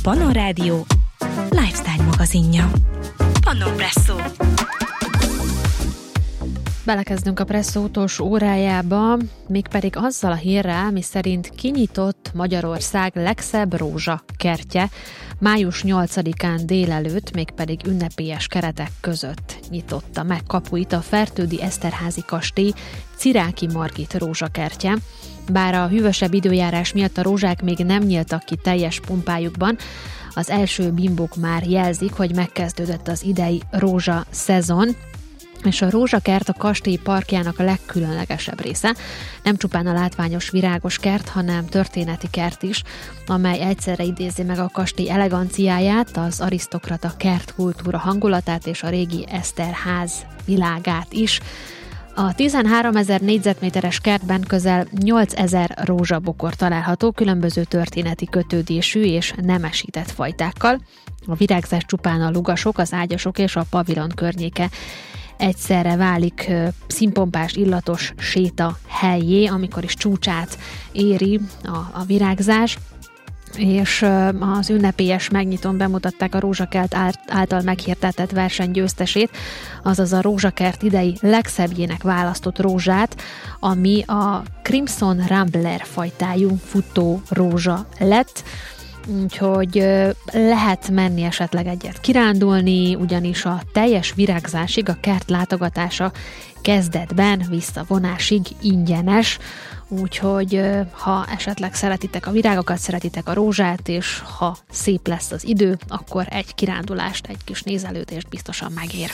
Pannon Rádió lifestyle magazinja. Pannon Presszó. Belekezdünk a Presszó utolsó órájába, mégpedig azzal a hírrel, miszerint kinyitott Magyarország legszebb rózsakertje. Május 8-án délelőtt, mégpedig ünnepélyes keretek között nyitotta meg kapuit a Fertődi Eszterházy kastély Ciráki Margit rózsakertje. Bár a hűvösebb időjárás miatt a rózsák még nem nyíltak ki teljes pompájukban, az első bimbók már jelzik, hogy megkezdődött az idei rózsa szezon, és a rózsakert a kastély parkjának a legkülönlegesebb része. Nem csupán a látványos virágos kert, hanem történeti kert is, amely egyszerre idézi meg a kastély eleganciáját, az arisztokrata kertkultúra hangulatát és a régi Eszterház világát is. A 13 000 négyzetméteres kertben közel 8 000 rózsabokor található, különböző történeti kötődésű és nemesített fajtákkal. A virágzás csupán a lugasok, az ágyasok és a pavilon környéke egyszerre válik színpompás, illatos séta helyé, amikor is csúcsát éri a virágzás, és az ünnepélyes megnyitón bemutatták a Rózsakert által meghirdetett verseny győztesét, azaz a Rózsakert idei legszebbjének választott rózsát, ami a Crimson Rambler fajtájú futó rózsa lett. Úgyhogy lehet menni esetleg egyet kirándulni, ugyanis a teljes virágzásig a kert látogatása kezdetben visszavonásig ingyenes, úgyhogy ha esetleg szeretitek a virágokat, szeretitek a rózsát, és ha szép lesz az idő, akkor egy kirándulást, egy kis nézelődést biztosan megér.